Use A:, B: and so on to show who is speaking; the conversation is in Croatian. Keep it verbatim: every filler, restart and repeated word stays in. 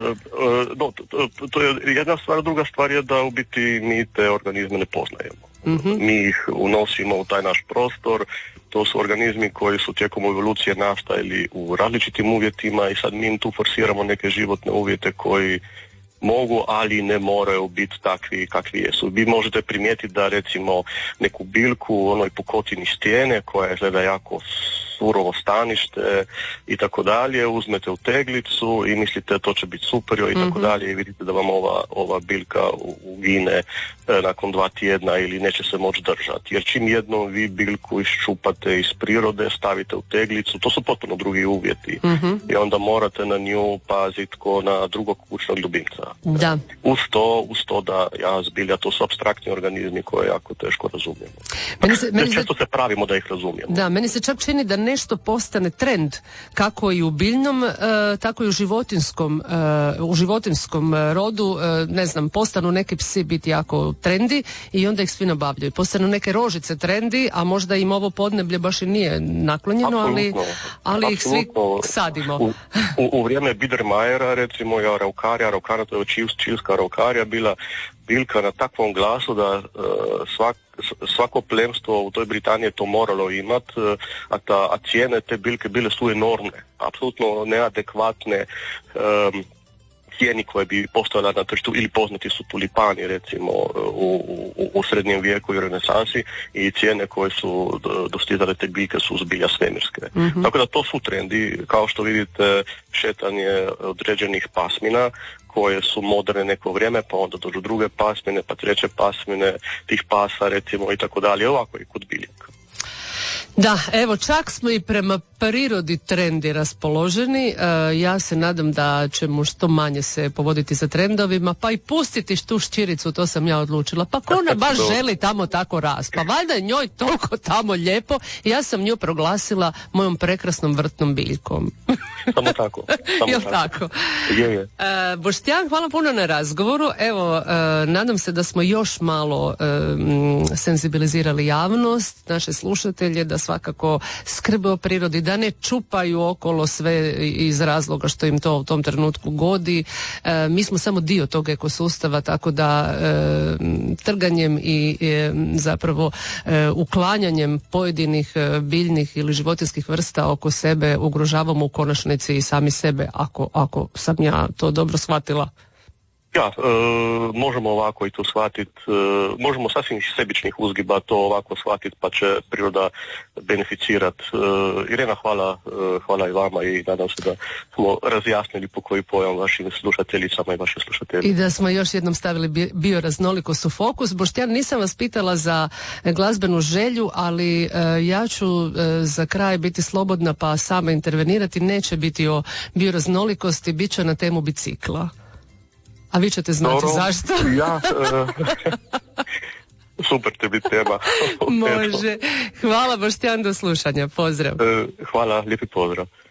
A: no, to, to je jedna stvar, druga stvar je da u biti mi te organizme ne poznajemo. Mm-hmm. Mi ih unosimo u taj naš prostor, to su organizmi koji su tijekom evolucije nastajali u različitim uvjetima i sad mi im tu forsiramo neke životne uvjete koji mogu, ali ne moraju biti takvi kakvi jesu. Vi možete primijetiti da recimo neku biljku u onoj pukotini stijene koja izgleda jako surovo stanište i tako dalje, uzmete u teglicu i mislite to će biti super i tako mm-hmm. dalje i vidite da vam ova, ova biljka ugine e, nakon dva tjedna ili neće se moći držati. Jer čim jednom vi biljku iščupate iz prirode, stavite u teglicu, to su potpuno drugi uvjeti mm-hmm. i onda morate na nju paziti ko na drugog kućnog ljubimca.
B: Da.
A: Uz to, uz to da ja zbilja, to su apstraktni organizmi koje jako teško razumijemo.
B: Meni se, meni
A: često
B: se...
A: se pravimo da ih razumijemo.
B: Da, meni se čak čini da nešto postane trend, kako i u biljnom, e, tako i u životinjskom, e, u životinjskom rodu, e, ne znam, postanu neki psi biti jako trendi i onda ih svi nabavljaju. Postanu neke rožice trendi, a možda im ovo podneblje baš i nije naklonjeno, ali, ali ih svi sadimo.
A: U, u, u vrijeme Biedermajera, recimo, ja raukarija, araukana, to je čilska raukarija bila biljka na takvom glasu da uh, svak, svako plemstvo u toj Britaniji je to moralo imat, uh, a, ta, a cijene te biljke bile su enormne, apsolutno neadekvatne um, cijeni koje bi postojala na tržištu, ili poznati su tulipani recimo u, u, u srednjem vijeku i renesansi i cijene koje su dostizale te biljke su zbilja svemirske. Mm-hmm. Tako da to su trendi, kao što vidite šetanje određenih pasmina koje su moderne neko vrijeme, pa onda dođu druge pasmine, pa treće pasmine tih pasa recimo i tako dalje, ovako i kod biljaka.
B: Da, evo, čak smo i prema prirodi trendi raspoloženi. E, ja se nadam da ćemo što manje se povoditi za trendovima, pa i pustiti tu šćiricu, to sam ja odlučila. Pa ko ona baš želi tamo tako rast? Pa valjda je njoj toliko tamo lijepo i ja sam nju proglasila mojom prekrasnom vrtnom biljkom.
A: Samo tako. Samo
B: Jel
A: tako?
B: tako?
A: Je, je.
B: E, Boštjan, hvala puno na razgovoru. Evo, e, nadam se da smo još malo e, m, senzibilizirali javnost, naše slušatelje, da svakako skrbe o prirodi, da ne čupaju okolo sve iz razloga što im to u tom trenutku godi. E, mi smo samo dio tog ekosustava, tako da e, trganjem i e, zapravo e, uklanjanjem pojedinih e, biljnih ili životinjskih vrsta oko sebe ugrožavamo u konačnici i sami sebe, ako, ako sam ja to dobro shvatila.
A: Ja, e, možemo ovako i to shvatiti, e, možemo sasvim iz sebičnih uzgiba to ovako shvatiti, pa će priroda beneficirati. E, Irena, hvala, e, hvala i vama i nadam se da smo razjasnili po koji pojam vašim slušateljicama i vašim slušateljima.
B: I da smo još jednom stavili bi, bioraznolikost u fokus. Boštjan, nisam vas pitala za glazbenu želju, ali e, ja ću e, za kraj biti slobodna pa sama intervenirati. Neće biti o bioraznolikosti, bit će na temu bicikla. A vi ćete znati
A: Dobro,
B: zašto?
A: Ja, e, super te biti tema.
B: Može. Hvala Boštjan, do slušanja. Pozdrav.
A: E, hvala, lijepi pozdrav.